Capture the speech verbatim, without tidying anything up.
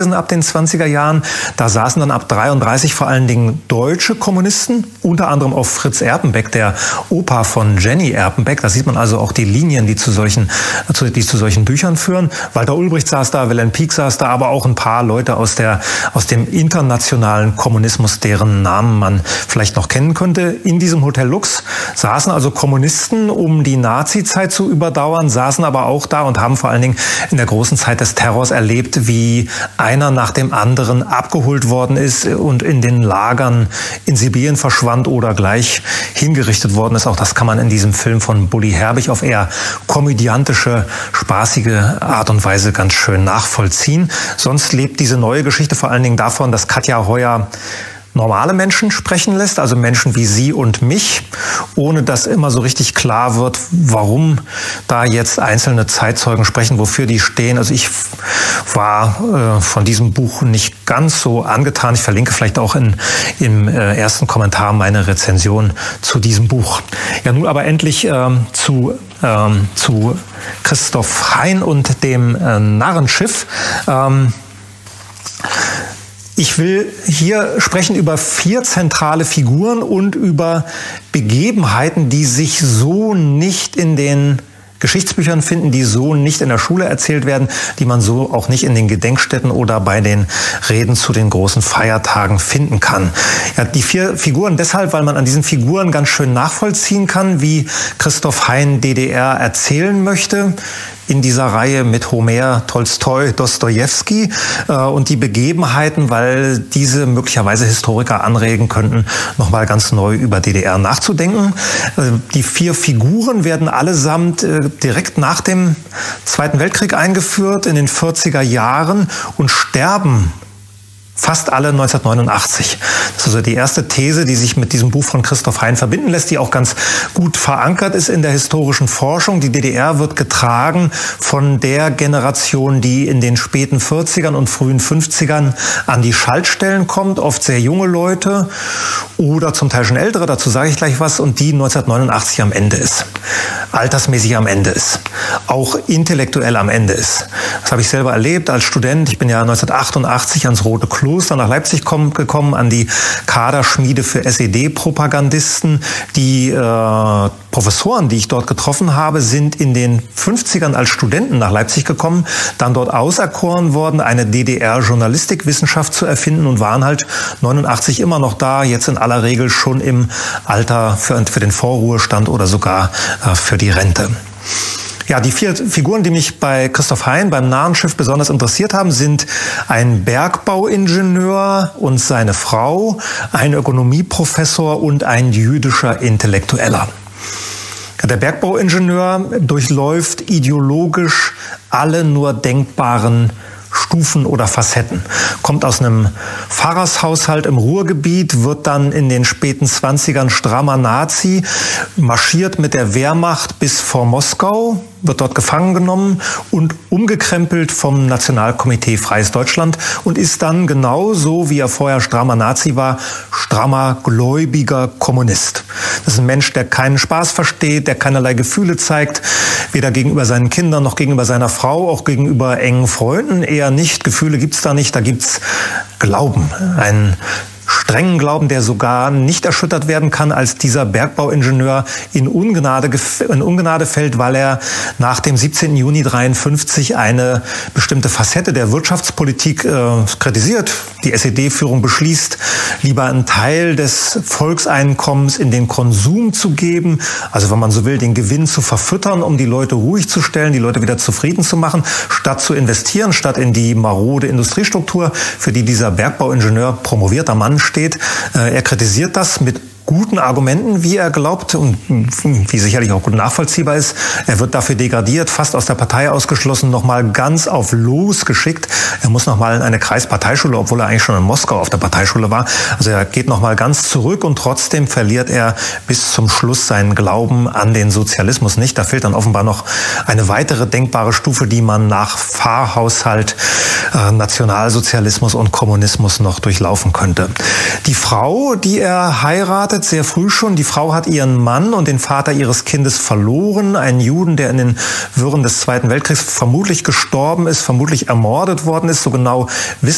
gewesen ab den zwanziger Jahren. Da saßen dann ab dreiunddreißig vor allen Dingen deutsche Kommunisten, unter anderem auch Fritz Erpenbeck, der Opa von Jenny Erpenbeck. Da sieht man also auch die Linien, die zu solchen, die zu solchen Büchern führen. Walter Ulbricht saß da, Wilhelm Pieck saß da, aber auch ein paar Leute aus der, aus dem internationalen Kommunismus, deren Namen man vielleicht noch kennen könnte. In diesem Hotel Lux saßen also Kommunisten, um die Nazi-Zeit zu überdauern, saßen aber auch da und haben vor allen Dingen in der großen Zeit des Terrors erlebt, wie einer nach dem anderen abgeholt worden ist und in den Lagern in Sibirien verschwand oder gleich hingerichtet worden ist. Auch das kann man in diesem Film von Bully Herbig auf eher komödiantische, spaßige Art und Weise ganz schön nachvollziehen. Sonst lebt diese neue Geschichte vor allen Dingen davon, dass Katja Heuer normale Menschen sprechen lässt, also Menschen wie Sie und mich, ohne dass immer so richtig klar wird, warum da jetzt einzelne Zeitzeugen sprechen, wofür die stehen. Also ich war äh, von diesem Buch nicht ganz so angetan. Ich verlinke vielleicht auch in, im äh, ersten Kommentar meine Rezension zu diesem Buch. Ja, nun aber endlich ähm, zu, ähm, zu Christoph Hein und dem äh, Narrenschiff. Ähm, Ich will hier sprechen über vier zentrale Figuren und über Begebenheiten, die sich so nicht in den Geschichtsbüchern finden, die so nicht in der Schule erzählt werden, die man so auch nicht in den Gedenkstätten oder bei den Reden zu den großen Feiertagen finden kann. Ja, die vier Figuren deshalb, weil man an diesen Figuren ganz schön nachvollziehen kann, wie Christoph Hein D D R erzählen möchte, in dieser Reihe mit Homer, Tolstoi, Dostojewski äh, und die Begebenheiten, weil diese möglicherweise Historiker anregen könnten, nochmal ganz neu über D D R nachzudenken. Äh, die vier Figuren werden allesamt äh, direkt nach dem Zweiten Weltkrieg eingeführt, in den vierziger Jahren und sterben fast alle neunzehnhundertneunundachtzig. Das ist also die erste These, die sich mit diesem Buch von Christoph Hein verbinden lässt, die auch ganz gut verankert ist in der historischen Forschung. Die D D R wird getragen von der Generation, die in den späten vierzigern und frühen fünfzigern an die Schaltstellen kommt, oft sehr junge Leute oder zum Teil schon ältere, dazu sage ich gleich was, und die neunzehnhundertneunundachtzig am Ende ist, altersmäßig am Ende ist, auch intellektuell am Ende ist. Das habe ich selber erlebt als Student. Ich bin ja neunzehnhundertachtundachtzig ans Rote Kloster nach Leipzig gekommen, an die Kaderschmiede für S E D-Propagandisten. Die äh, Professoren, die ich dort getroffen habe, sind in den fünfzigern als Studenten nach Leipzig gekommen, dann dort auserkoren worden, eine D D R-Journalistikwissenschaft zu erfinden und waren halt neunundachtzig immer noch da, jetzt in aller Regel schon im Alter für, für den Vorruhestand oder sogar äh, für die Rente. Ja, die vier Figuren, die mich bei Christoph Hein beim Narrenschiff besonders interessiert haben, sind ein Bergbauingenieur und seine Frau, ein Ökonomieprofessor und ein jüdischer Intellektueller. Der Bergbauingenieur durchläuft ideologisch alle nur denkbaren Stufen oder Facetten. Kommt aus einem Pfarrershaushalt im Ruhrgebiet, wird dann in den späten zwanzigern strammer Nazi, marschiert mit der Wehrmacht bis vor Moskau, wird dort gefangen genommen und umgekrempelt vom Nationalkomitee Freies Deutschland und ist dann genauso, wie er vorher strammer Nazi war, strammer, gläubiger Kommunist. Das ist ein Mensch, der keinen Spaß versteht, der keinerlei Gefühle zeigt, weder gegenüber seinen Kindern noch gegenüber seiner Frau, auch gegenüber engen Freunden eher nicht. Gefühle gibt's da nicht, da gibt's Glauben, einen strengen Glauben, der sogar nicht erschüttert werden kann, als dieser Bergbauingenieur in Ungnade, in Ungnade fällt, weil er nach dem siebzehnten Juni dreiundfünfzig eine bestimmte Facette der Wirtschaftspolitik äh, kritisiert. Die S E D-Führung beschließt, lieber einen Teil des Volkseinkommens in den Konsum zu geben, also wenn man so will, den Gewinn zu verfüttern, um die Leute ruhig zu stellen, die Leute wieder zufrieden zu machen, statt zu investieren, statt in die marode Industriestruktur, für die dieser Bergbauingenieur, promovierter Mann, steht. Er kritisiert das mit guten Argumenten, wie er glaubt und wie sicherlich auch gut nachvollziehbar ist. Er wird dafür degradiert, fast aus der Partei ausgeschlossen, nochmal ganz auf Los geschickt. Er muss nochmal in eine Kreisparteischule, obwohl er eigentlich schon in Moskau auf der Parteischule war. Also er geht nochmal ganz zurück und trotzdem verliert er bis zum Schluss seinen Glauben an den Sozialismus nicht. Da fehlt dann offenbar noch eine weitere denkbare Stufe, die man nach Pfarrhaushalt, äh, Nationalsozialismus und Kommunismus noch durchlaufen könnte. Die Frau, die er heiratet, sehr früh schon. Die Frau hat ihren Mann und den Vater ihres Kindes verloren. Einen Juden, der in den Wirren des Zweiten Weltkriegs vermutlich gestorben ist, vermutlich ermordet worden ist. So genau wissen